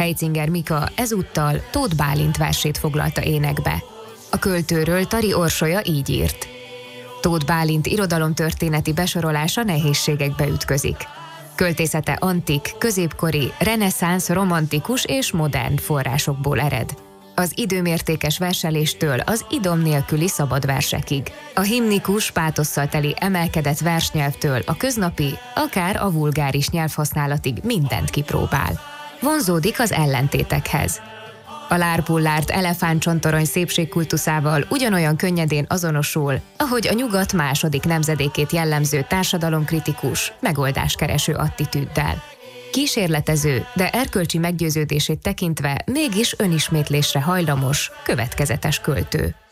Heitzinger Mika ezúttal Tóth Bálint versét foglalta énekbe. A költőről Tari Orsolya így írt: Tóth Bálint irodalomtörténeti besorolása nehézségekbe ütközik. Költészete antik, középkori, reneszánsz, romantikus és modern forrásokból ered. Az időmértékes verseléstől az idom nélküli szabad versekig. A himnikus, pátosszal teli emelkedett versnyelvtől a köznapi, akár a vulgáris nyelvhasználatig mindent kipróbál. Vonzódik az ellentétekhez. A lárpullárt elefántcsontorony szépségkultuszával ugyanolyan könnyedén azonosul, ahogy a nyugat második nemzedékét jellemző társadalomkritikus, megoldáskereső attitűddel. Kísérletező, de erkölcsi meggyőződését tekintve mégis önismétlésre hajlamos, következetes költő.